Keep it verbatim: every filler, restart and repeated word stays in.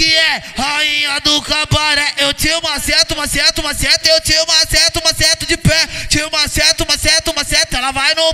que é rainha do cabaré. Eu te maceto, maceto, maceto, eu te maceto, maceto de pé. Te maceto, maceto, maceto, ela vai no